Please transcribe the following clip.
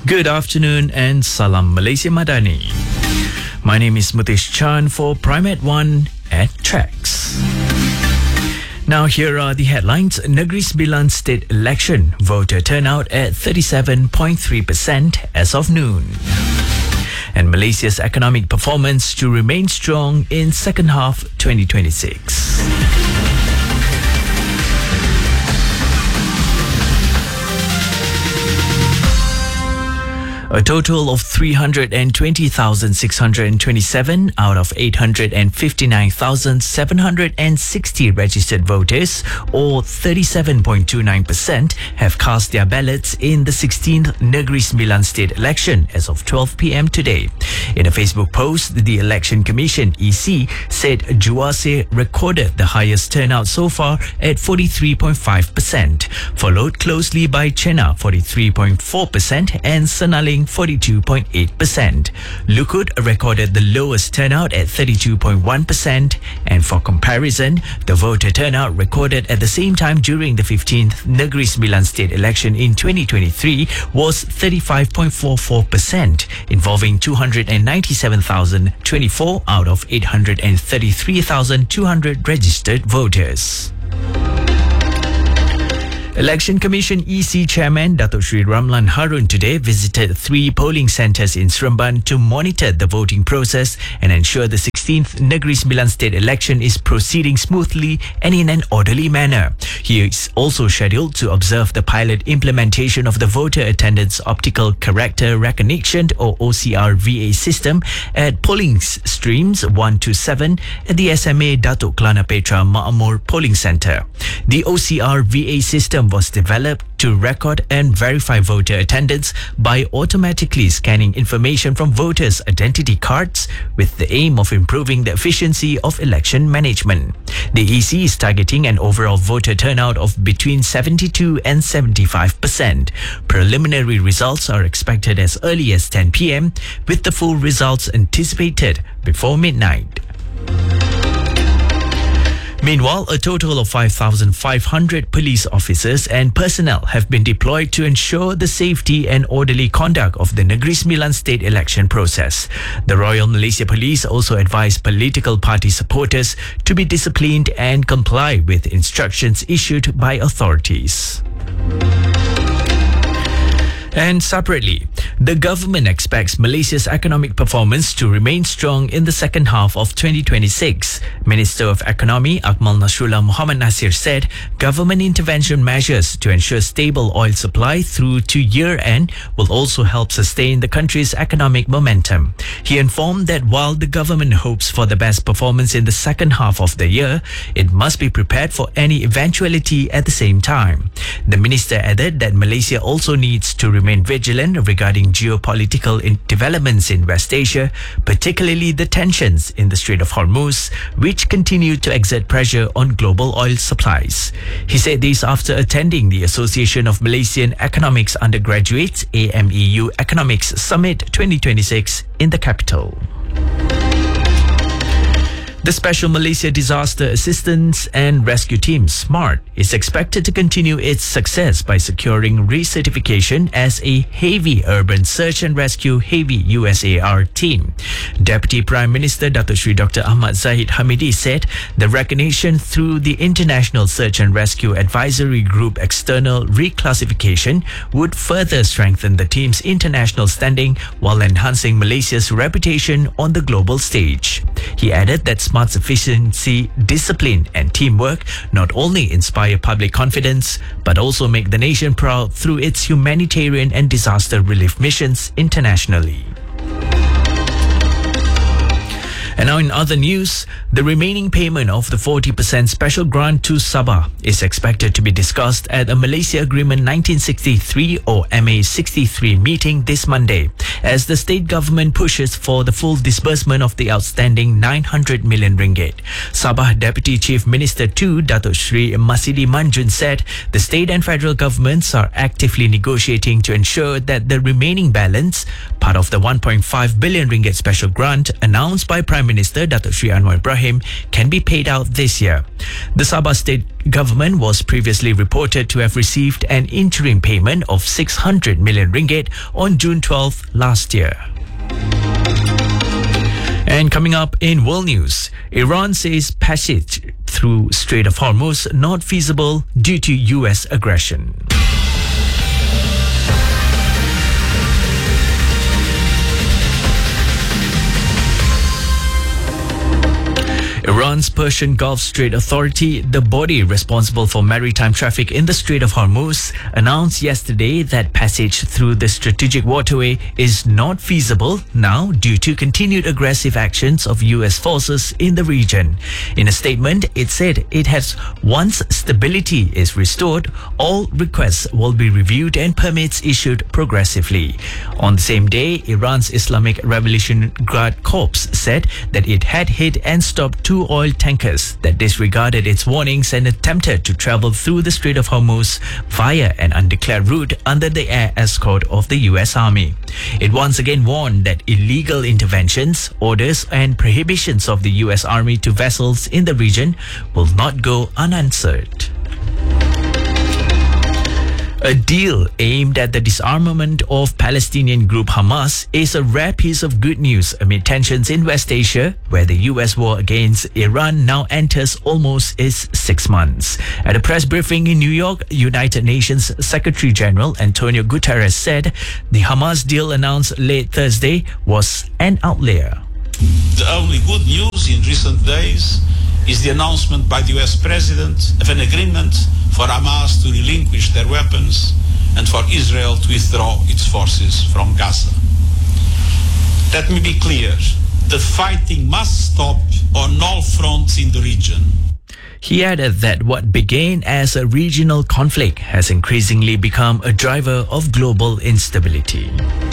Good afternoon and Salam Malaysia Madani. My name is Mutesh Chan for Primate One at Tracks. Now here are the headlines. Negeri Sembilan state election. Voter turnout at 37.3% as of noon. And Malaysia's economic performance to remain strong in second half 2026. A total of 320,627 out of 859,760 registered voters, or 37.29%, have cast their ballots in the 16th Negeri Sembilan state election as of 12 p.m. today. In a Facebook post, the Election Commission (EC) said Juwase recorded the highest turnout so far at 43.5%, followed closely by Chennai 43.4% and Senaling 42.8%. Lukut recorded the lowest turnout at 32.1%, and for comparison, the voter turnout recorded at the same time during the 15th Negeri Sembilan state election in 2023 was 35.44%, involving 297,024 out of 833,200 registered voters. Election Commission EC Chairman Datuk Sri Ramlan Harun today visited 3 polling centres in Seremban to monitor the voting process and ensure the 16th Negeri Sembilan state election is proceeding smoothly and in an orderly manner. He is also scheduled to observe the pilot implementation of the voter attendance optical character recognition or OCR VA system at polling streams 1 to 7 at the SMA Datuk Kelana Petra Ma'amur polling centre. The OCR VA system was developed to record and verify voter attendance by automatically scanning information from voters' identity cards with the aim of improving the efficiency of election management. The EC is targeting an overall voter turnout of between 72 and 75%. Preliminary results are expected as early as 10 p.m, with the full results anticipated before midnight. Meanwhile, a total of 5,500 police officers and personnel have been deployed to ensure the safety and orderly conduct of the Negeri Sembilan state election process. The Royal Malaysia Police also advised political party supporters to be disciplined and comply with instructions issued by authorities. And separately, the government expects Malaysia's economic performance to remain strong in the second half of 2026. Minister of Economy Akmal Nasrullah Muhammad Nasir said government intervention measures to ensure stable oil supply through to year-end will also help sustain the country's economic momentum. He informed that while the government hopes for the best performance in the second half of the year, it must be prepared for any eventuality at the same time. The minister added that Malaysia also needs to remain vigilant regarding geopolitical developments in West Asia, particularly the tensions in the Strait of Hormuz, which continue to exert pressure on global oil supplies. He said this after attending the Association of Malaysian Economics Undergraduates AMEU Economics Summit 2026 in the capital. The Special Malaysia Disaster Assistance and Rescue Team, SMART, is expected to continue its success by securing recertification as a Heavy Urban Search and Rescue Heavy USAR team. Deputy Prime Minister Datuk Sri Dr. Ahmad Zahid Hamidi said the recognition through the International Search and Rescue Advisory Group external reclassification would further strengthen the team's international standing while enhancing Malaysia's reputation on the global stage. He added that SMART's efficiency, discipline and teamwork not only inspire public confidence but also make the nation proud through its humanitarian and disaster relief missions internationally. And now in other news, the remaining payment of the 40% special grant to Sabah is expected to be discussed at a Malaysia Agreement 1963 or MA63 meeting this Monday, as the state government pushes for the full disbursement of the outstanding 900 million ringgit. Sabah Deputy Chief Minister 2 Datuk Sri Masidi Manjun said the state and federal governments are actively negotiating to ensure that the remaining balance, part of the 1.5 billion ringgit special grant announced by Prime Minister Datuk Sri Anwar Ibrahim can be paid out this year. The Sabah state government was previously reported to have received an interim payment of 600 million ringgit on June 12th last year. And coming up in world news, Iran says passage through Strait of Hormuz not feasible due to US aggression. Iran's Persian Gulf Strait Authority, the body responsible for maritime traffic in the Strait of Hormuz, announced yesterday that passage through the strategic waterway is not feasible now due to continued aggressive actions of US forces in the region. In a statement, it said it has once stability is restored, all requests will be reviewed and permits issued progressively. On the same day, Iran's Islamic Revolution Guard Corps said that it had hit and stopped two oil tankers that disregarded its warnings and attempted to travel through the Strait of Hormuz via an undeclared route under the air escort of the US Army. It once again warned that illegal interventions, orders and prohibitions of the US Army to vessels in the region will not go unanswered. A deal aimed at the disarmament of Palestinian group Hamas is a rare piece of good news amid tensions in West Asia, where the US war against Iran now enters almost its 6 months. At a press briefing in New York, United Nations Secretary General Antonio Guterres said the Hamas deal announced late Thursday was an outlier. The only good news in recent days is the announcement by the US President of an agreement for Hamas to relinquish their weapons and for Israel to withdraw its forces from Gaza. Let me be clear, the fighting must stop on all fronts in the region. He added that what began as a regional conflict has increasingly become a driver of global instability.